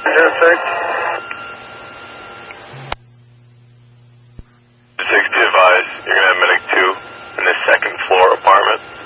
10-6. 6, be advised, you're going to have medic 2 in the second floor apartment.